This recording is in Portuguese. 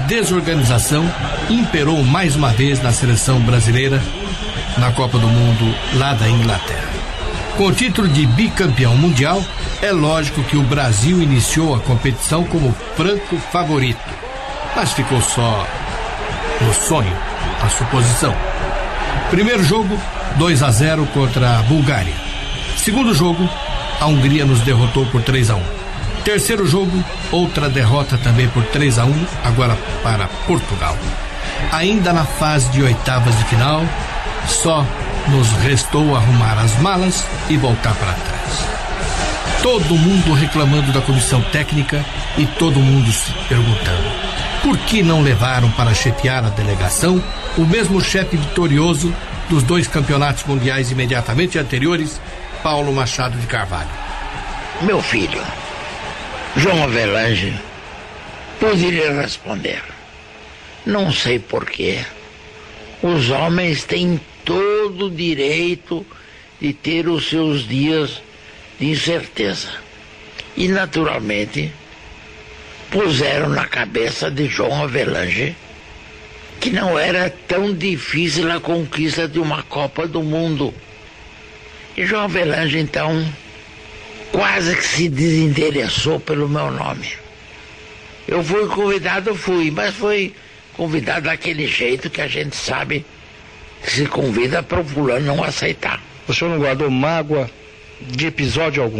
desorganização imperou mais uma vez na seleção brasileira na Copa do Mundo lá da Inglaterra. Com o título de bicampeão mundial, é lógico que o Brasil iniciou a competição como franco favorito, mas ficou só no sonho, a suposição. Primeiro jogo, 2-0 contra a Bulgária. Segundo jogo, a Hungria nos derrotou por 3-1. Terceiro jogo, outra derrota também por 3-1, agora para Portugal. Ainda na fase de oitavas de final, só nos restou arrumar as malas e voltar para trás. Todo mundo reclamando da comissão técnica e todo mundo se perguntando: por que não levaram para chefiar a delegação o mesmo chefe vitorioso dos 2 campeonatos mundiais imediatamente anteriores, Paulo Machado de Carvalho? Meu filho, João Avelange, poderia responder: não sei porquê. Os homens têm todo o direito de ter os seus dias de incerteza. E, naturalmente, puseram na cabeça de João Avelange que não era tão difícil a conquista de uma Copa do Mundo. E João Avelange, então, quase que se desinteressou pelo meu nome. Eu fui convidado, mas foi convidado daquele jeito que a gente sabe que se convida para o fulano não aceitar. O senhor não guardou mágoa de episódio algum?